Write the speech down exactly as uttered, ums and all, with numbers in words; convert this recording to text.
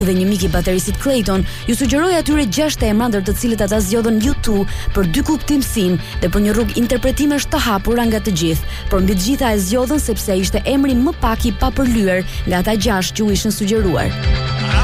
dhe një mik i baterisit Clayton, ju sugjeroi atyre gjashtë emra ndër të cilët ata zgjodhen U two për dy kuptimsin dhe për një rrugë interpretimesh të hapura nga të gjithë, por mbi të gjitha e zgjodhen sepse ai ishte emri më pak i papërlyer nga ata gjashtë që u ishin sugjeruar.